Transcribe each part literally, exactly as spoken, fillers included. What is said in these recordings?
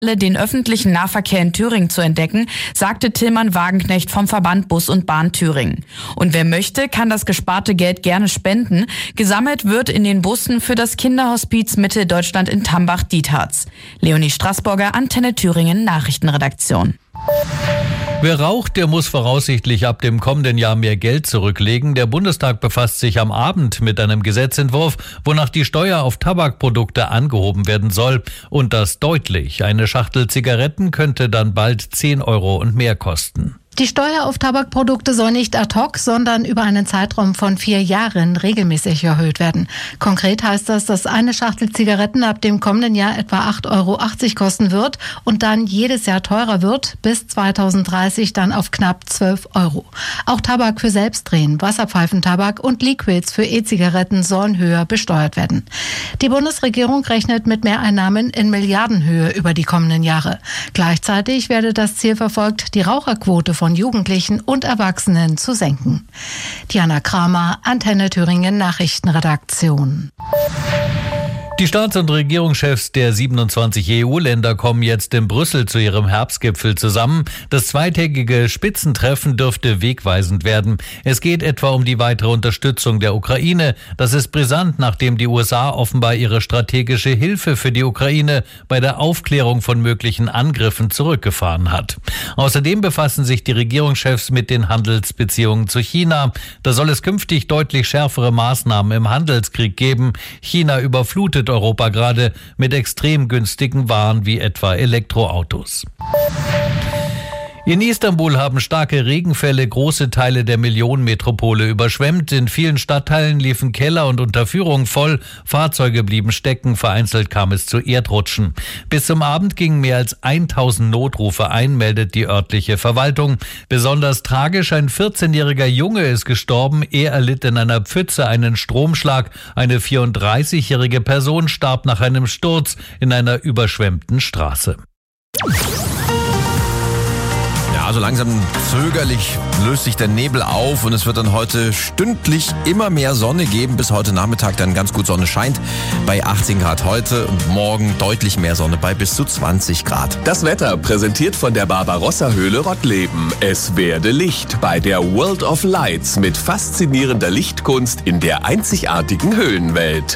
Den öffentlichen Nahverkehr in Thüringen zu entdecken, sagte Tillmann Wagenknecht vom Verband Bus und Bahn Thüringen. Und wer möchte, kann das gesparte Geld gerne spenden. Gesammelt wird in den Bussen für das Kinderhospiz Mitteldeutschland in Tambach-Dietharz. Leonie Straßburger, Antenne Thüringen, Nachrichtenredaktion. Wer raucht, der muss voraussichtlich ab dem kommenden Jahr mehr Geld zurücklegen. Der Bundestag befasst sich am Abend mit einem Gesetzentwurf, wonach die Steuer auf Tabakprodukte angehoben werden soll. Und das deutlich. Eine Schachtel Zigaretten könnte dann bald zehn Euro und mehr kosten. Die Steuer auf Tabakprodukte soll nicht ad hoc, sondern über einen Zeitraum von vier Jahren regelmäßig erhöht werden. Konkret heißt das, dass eine Schachtel Zigaretten ab dem kommenden Jahr etwa acht Euro achtzig kosten wird und dann jedes Jahr teurer wird, bis zweitausenddreißig dann auf knapp zwölf Euro. Auch Tabak für Selbstdrehen, Wasserpfeifentabak und Liquids für E-Zigaretten sollen höher besteuert werden. Die Bundesregierung rechnet mit Mehreinnahmen in Milliardenhöhe über die kommenden Jahre. Gleichzeitig werde das Ziel verfolgt, die Raucherquote von Jugendlichen und Erwachsenen zu senken. Diana Kramer, Antenne Thüringen Nachrichtenredaktion. Die Staats- und Regierungschefs der siebenundzwanzig E U-Länder kommen jetzt in Brüssel zu ihrem Herbstgipfel zusammen. Das zweitägige Spitzentreffen dürfte wegweisend werden. Es geht etwa um die weitere Unterstützung der Ukraine. Das ist brisant, nachdem die U S A offenbar ihre strategische Hilfe für die Ukraine bei der Aufklärung von möglichen Angriffen zurückgefahren hat. Außerdem befassen sich die Regierungschefs mit den Handelsbeziehungen zu China. Da soll es künftig deutlich schärfere Maßnahmen im Handelskrieg geben. China überflutet Europa gerade mit extrem günstigen Waren wie etwa Elektroautos. In Istanbul haben starke Regenfälle große Teile der Millionenmetropole überschwemmt. In vielen Stadtteilen liefen Keller und Unterführungen voll. Fahrzeuge blieben stecken. Vereinzelt kam es zu Erdrutschen. Bis zum Abend gingen mehr als tausend Notrufe ein, meldet die örtliche Verwaltung. Besonders tragisch, ein vierzehnjähriger Junge ist gestorben. Er erlitt in einer Pfütze einen Stromschlag. Eine vierunddreißigjährige Person starb nach einem Sturz in einer überschwemmten Straße. Also langsam zögerlich löst sich der Nebel auf und es wird dann heute stündlich immer mehr Sonne geben, bis heute Nachmittag dann ganz gut Sonne scheint. Bei achtzehn Grad heute und morgen deutlich mehr Sonne bei bis zu zwanzig Grad. Das Wetter präsentiert von der Barbarossa-Höhle Rottleben. Es werde Licht bei der World of Lights mit faszinierender Lichtkunst in der einzigartigen Höhlenwelt.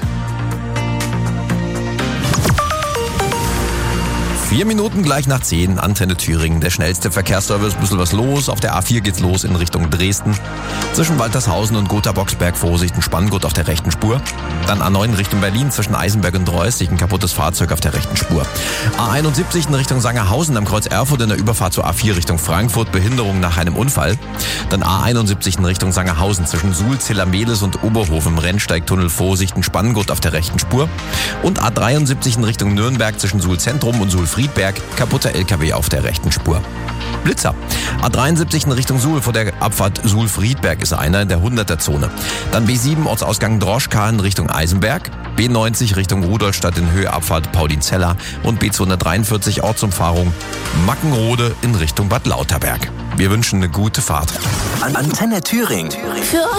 Vier Minuten gleich nach zehn, Antenne Thüringen, der schnellste Verkehrsservice, ein bisschen was los. Auf der A vier geht's los in Richtung Dresden. Zwischen Waltershausen und Gotha-Boxberg Vorsicht, ein Spanngurt auf der rechten Spur. Dann A neun Richtung Berlin zwischen Eisenberg und Reuß, ein kaputtes Fahrzeug auf der rechten Spur. A einundsiebzig in Richtung Sangerhausen am Kreuz Erfurt in der Überfahrt zur A vier Richtung Frankfurt, Behinderung nach einem Unfall. Dann A einundsiebzig in Richtung Sangerhausen zwischen Suhl, Zillermehlis und Oberhof im Rennsteigtunnel Vorsicht, ein Spanngurt auf der rechten Spur. Und A dreiundsiebzig in Richtung Nürnberg zwischen Suhl Zentrum und Suhl Friedberg, kaputter L K W auf der rechten Spur. Blitzer. A dreiundsiebzig in Richtung Suhl, vor der Abfahrt Suhl-Friedberg ist einer in der hunderter-Zone. Dann B sieben Ortsausgang Droschka in Richtung Eisenberg, B neunzig Richtung Rudolstadt in Höhe Abfahrt Paulinzella und B zweihundertdreiundvierzig Ortsumfahrung Mackenrode in Richtung Bad Lauterberg. Wir wünschen eine gute Fahrt. Antenne Thüringen. Für